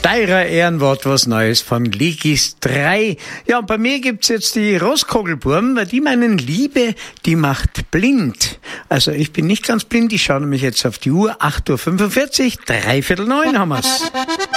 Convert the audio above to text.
Steirer Ehrenwort, was Neues von Legis 3. Ja, und bei mir gibt's jetzt die Rostkogelburm, weil die meinen, Liebe, die macht blind. Also ich bin nicht ganz blind, ich schaue nämlich jetzt auf die Uhr, 8:45 Uhr, 8:45, haben wir's.